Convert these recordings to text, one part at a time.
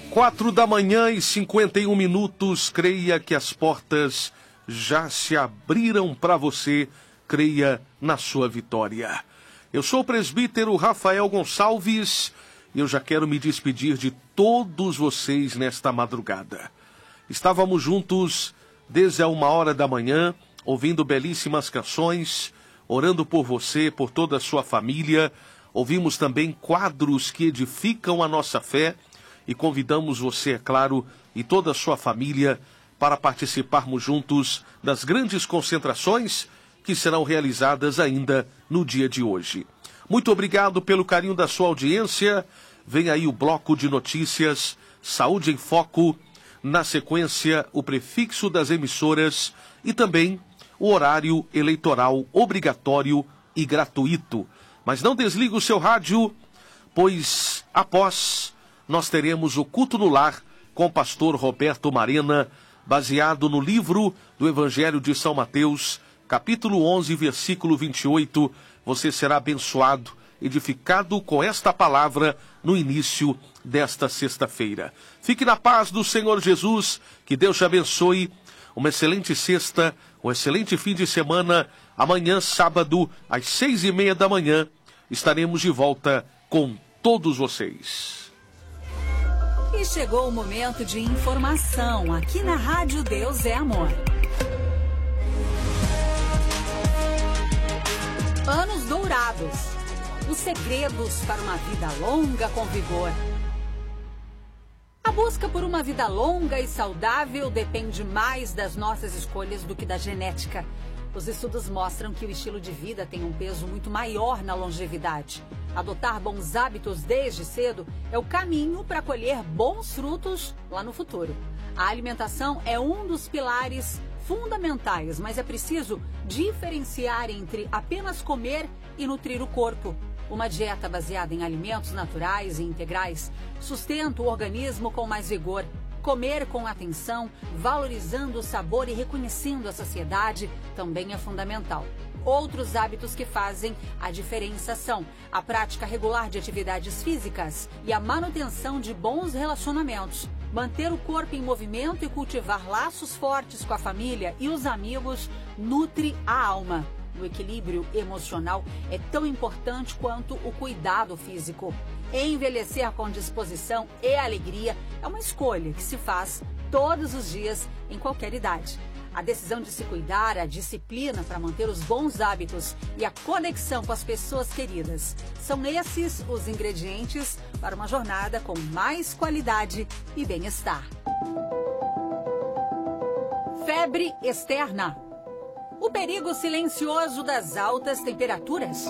4h51. Creia que as portas já se abriram para você. Creia na sua vitória. Eu sou o presbítero Rafael Gonçalves e eu já quero me despedir de todos vocês nesta madrugada. Estávamos juntos desde a 1h da manhã, ouvindo belíssimas canções, orando por você, por toda a sua família. Ouvimos também quadros que edificam a nossa fé e convidamos você, é claro, e toda a sua família para participarmos juntos das grandes concentrações que serão realizadas ainda no dia de hoje. Muito obrigado pelo carinho da sua audiência. Vem aí o bloco de notícias, Saúde em Foco, na sequência o prefixo das emissoras e também o horário eleitoral obrigatório e gratuito. Mas não desligue o seu rádio, pois após nós teremos o Culto no Lar com o pastor Roberto Marena, baseado no livro do Evangelho de São Mateus, capítulo 11, versículo 28. Você será abençoado, edificado com esta palavra no início desta sexta-feira. Fique na paz do Senhor Jesus, que Deus te abençoe. Uma excelente sexta, um excelente fim de semana. Amanhã, sábado, às 6h30 da manhã, estaremos de volta com todos vocês. E chegou o momento de informação aqui na Rádio Deus é Amor. Anos dourados. Os segredos para uma vida longa com vigor. A busca por uma vida longa e saudável depende mais das nossas escolhas do que da genética. Os estudos mostram que o estilo de vida tem um peso muito maior na longevidade. Adotar bons hábitos desde cedo é o caminho para colher bons frutos lá no futuro. A alimentação é um dos pilares fundamentais, mas é preciso diferenciar entre apenas comer e nutrir o corpo. Uma dieta baseada em alimentos naturais e integrais sustenta o organismo com mais vigor. Comer com atenção, valorizando o sabor e reconhecendo a saciedade também é fundamental. Outros hábitos que fazem a diferença são a prática regular de atividades físicas e a manutenção de bons relacionamentos. Manter o corpo em movimento e cultivar laços fortes com a família e os amigos nutre a alma. O equilíbrio emocional é tão importante quanto o cuidado físico. Envelhecer com disposição e alegria é uma escolha que se faz todos os dias, em qualquer idade. A decisão de se cuidar, a disciplina para manter os bons hábitos e a conexão com as pessoas queridas são esses os ingredientes para uma jornada com mais qualidade e bem-estar. Febre externa. O perigo silencioso das altas temperaturas.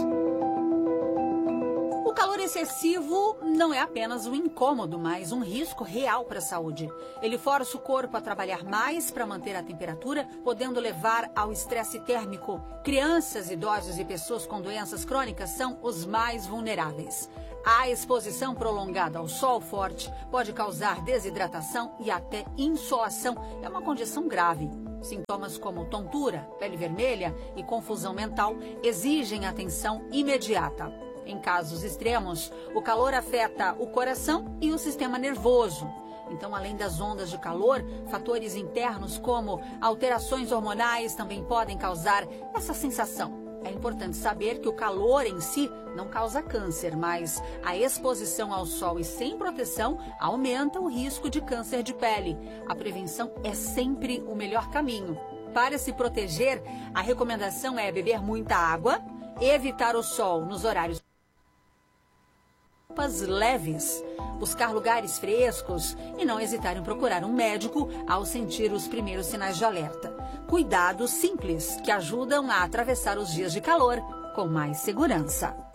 O calor excessivo não é apenas um incômodo, mas um risco real para a saúde. Ele força o corpo a trabalhar mais para manter a temperatura, podendo levar ao estresse térmico. Crianças, idosos e pessoas com doenças crônicas são os mais vulneráveis. A exposição prolongada ao sol forte pode causar desidratação e até insolação. É uma condição grave. Sintomas como tontura, pele vermelha e confusão mental exigem atenção imediata. Em casos extremos, o calor afeta o coração e o sistema nervoso. Então, além das ondas de calor, fatores internos como alterações hormonais também podem causar essa sensação. É importante saber que o calor em si não causa câncer, mas a exposição ao sol e sem proteção aumenta o risco de câncer de pele. A prevenção é sempre o melhor caminho. Para se proteger, a recomendação é beber muita água, evitar o sol nos horários leves, buscar lugares frescos e não hesitar em procurar um médico ao sentir os primeiros sinais de alerta. Cuidados simples que ajudam a atravessar os dias de calor com mais segurança.